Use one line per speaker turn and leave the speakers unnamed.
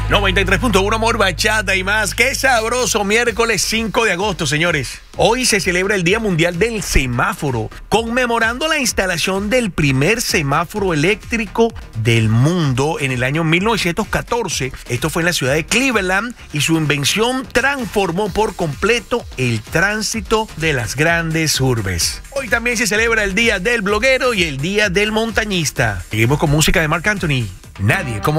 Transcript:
93.1 Amor, Bachata y más. Qué sabroso miércoles 5 de agosto, señores. Hoy se celebra el Día Mundial del Semáforo, conmemorando la instalación del primer semáforo eléctrico del mundo en el año 1914. Esto fue en la ciudad de Cleveland y su invención transformó por completo el tránsito de las grandes urbes. Hoy también se celebra el Día del Bloguero y el Día del Montañista. Seguimos con música de Marc Anthony. Nadie como